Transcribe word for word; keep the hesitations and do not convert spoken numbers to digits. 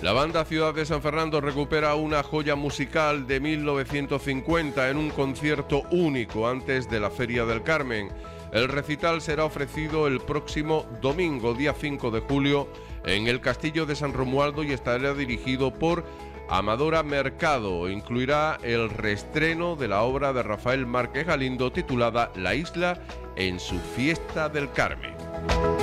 La banda Ciudad de San Fernando recupera una joya musical de mil novecientos cincuenta en un concierto único antes de la Feria del Carmen. El recital será ofrecido el próximo domingo, día cinco de julio, en el Castillo de San Romualdo y estará dirigido por Amadora Mercado. Incluirá el reestreno de la obra de Rafael Márquez Galindo titulada La Isla en su fiesta del Carmen.